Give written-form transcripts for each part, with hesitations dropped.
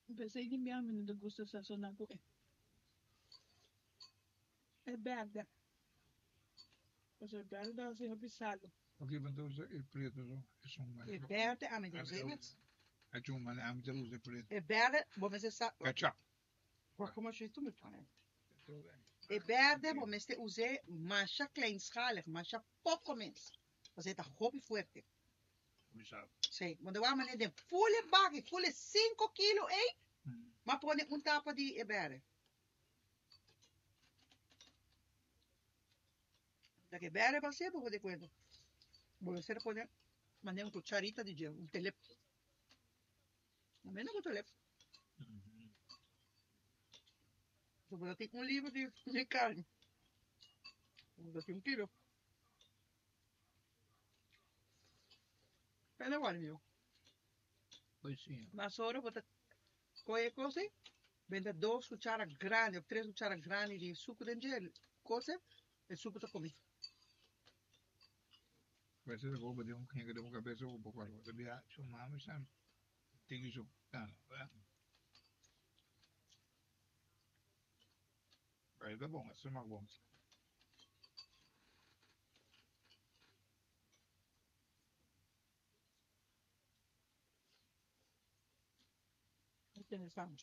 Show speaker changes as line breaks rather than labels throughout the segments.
Pensei di mia mi do gusto sazonado. É verde. Mas é verde assim pisado.
Aqui quando usa é preto, é um mais.
É verde, ah, me diz,
É um mais, a minha luz é preto.
é verde, bom, mas essa,
Ketchup.
como je tu me fala? É verde, bom, mas usei mancha kleinschalig, mancha pouco menos. Você tá hobby forte. Sim, quando eu amo de full bag, full 5 quilos, hein? Mas põe tapa de é verde. Da que verde você pode poder coisa. Você pode mandar cucharita de gel, telep. Também não telep. Eu tenho livro de carne. Eu tenho quilo. Pera agora, meu.
Pois sim.
Mas agora você coe coisa, vende 2 cucharas grandes ou 3 cucharas grandes de suco de gel. Coisa, o suco está comido.
Vai ser bom, mas um quem que cabeça ou pouco algo. Deve a chamar, mas sabe. Tem isso. Tá, vai dar bom, é mais bom.
Interessante.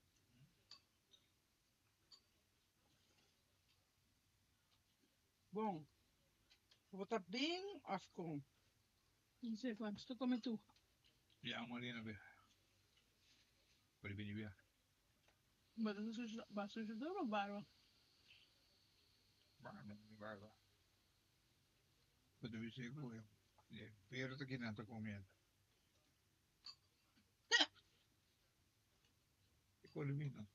Bom, vou estar bem afcom.
Não sei quanto. Tu come tu.
E a Marina vê. Pode vir ver.
Mas você ajudou ou barba?
Vai lá. Pode vir ser com eu. Pero tá aqui dentro comendo. E pode vir não.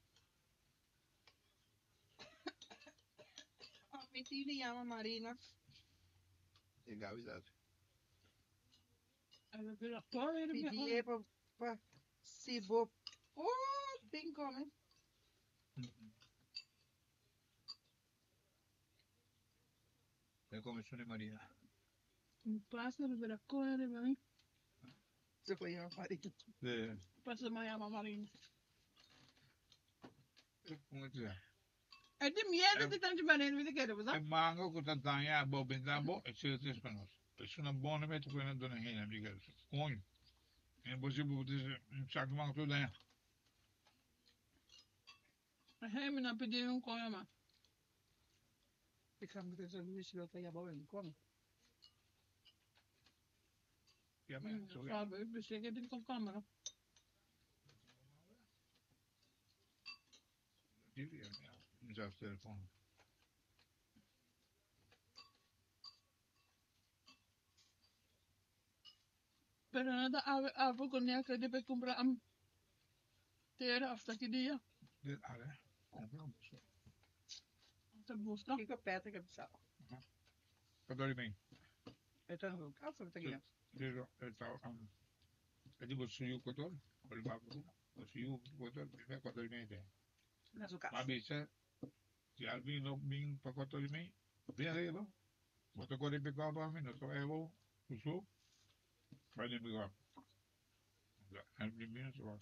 A menina chama Marina.
Legal, exato.
Ela vira pó e ele
Pedi para se vou. Oh, bem come.
É como Sônia Maria.
passa, ele vira cor, ele vem.
Você foi a Marina.
É.
Passa amanhã a marinha.
Como é que é?
É de medo de tanto marinho, me quero,
É
sabe?
mango com tantanha, bo benzambo, e se te spanos. Persona buona mette quella donna hena, amica. Ogni. È impossibile dizer um saco de mango tudo aí.
É, me não pediram com ela.
Ficamos com essa luz que eu tenho a boa em come.
E a mãe,
Sabe, eu pensei que tem com câmera.
já o telefone.
Pero nada, avo con ella que debe comprar tera hasta que dia.
Ale, compramos.
Se busca.
Fica perto que eu precisava.
Adoro bem.
Então, eu faço aqui.
Digo, eu digo, suiu o cotão, o babu, o suiu o cotão, vai cotão bem até.
Na sua casa.
Mas bisa, se alguém não vem para cotão bem, vem aí, não? Botou cotão bem para mim, não sou eu, o sul, vai nem pegar. Aí bem, só.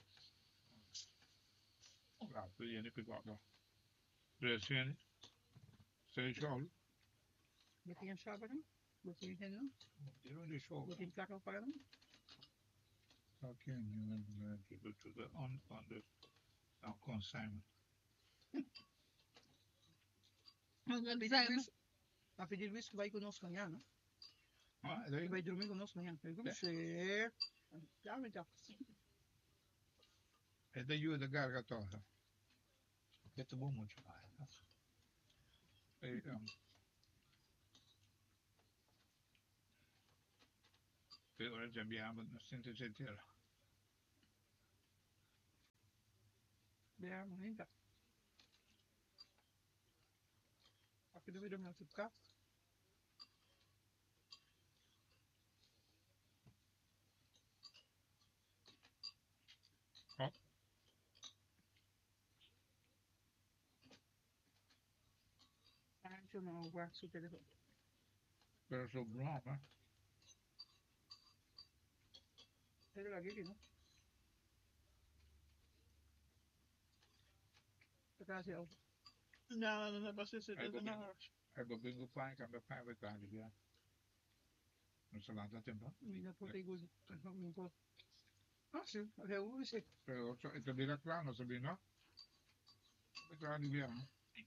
Ah, tu ia nem pegar, não. Descendo, sem chão.
Botinha chave, não? Botinha entendeu?
Eu não deixou.
Botinha placa para não?
How can you to the on the consignment?
A pedir Luís que vai conosco amanhã, não?
Ah,
Ele vai dormir conosco amanhã. Ele vai ser. Já, então.
é da ajuda gargatosa. É tão bom muito mais. Ora già abbiamo senza sentire.
Bem, então. A pedir vai dormir no carro.
Oh.
Anche non guardo sul telefono.
Però sono brava.
Vedi la ghiri, no? vakantie ook.
Ja, dan was het
Hij
er
wil
naar.
Hij wil bingo fijn, kan bij 5 dagen weer. Dus ze laten het in dan.
Mira, por ahí, güey. Ah, sí, seguro sí.
Pero ito di lang no sabihin no? Ito ano yan?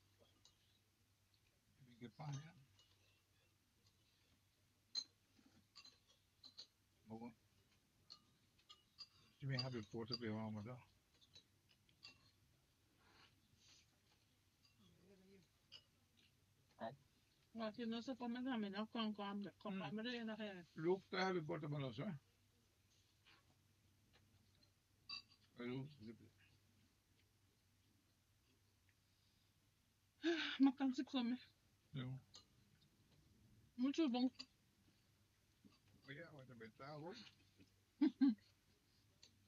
Bingo fijn, ja. Oo. Je may have it for to be home with that.
Als je nog zo van met hem in kan komen, kom maar met een naar.
Look, daar heb ik bord van ons, hè? Look,
Maar kan ze komen?
ja.
Muito bom.
Maar ja, wat een betaal hoor.